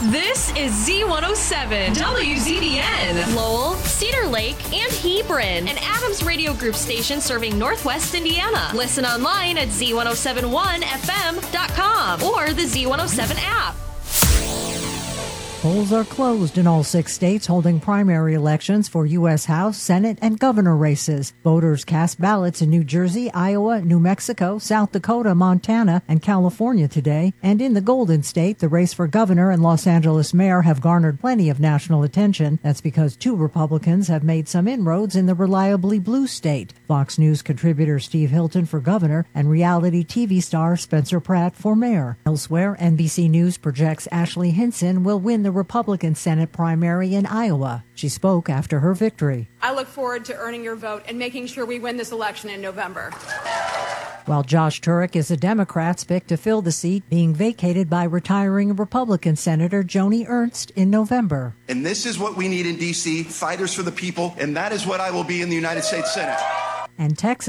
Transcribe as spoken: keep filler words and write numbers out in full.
This is Z one oh seven, W Z B N, Lowell, Cedar Lake, and Hebron, an Adams Radio Group station serving Northwest Indiana. Listen online at Z one oh seven one F M dot com or the Z one oh seven app. Polls are closed in all six states holding primary elections for U S House, Senate, and governor races. Voters cast ballots in New Jersey, Iowa, New Mexico, South Dakota, Montana, and California today. And in the Golden State, the race for governor and Los Angeles mayor have garnered plenty of national attention. That's because two Republicans have made some inroads in the reliably blue state. Fox News contributor Steve Hilton for governor and reality T V star Spencer Pratt for mayor. Elsewhere, N B C News projects Ashley Hinson will win the Republican Senate primary in Iowa. She spoke after her victory. I look forward to earning your vote and making sure we win this election in November. While Josh Turek is a Democrat's pick to fill the seat being vacated by retiring Republican Senator Joni Ernst in November. And this is what we need in D C, fighters for the people, and that is what I will be in the United States Senate. And Texas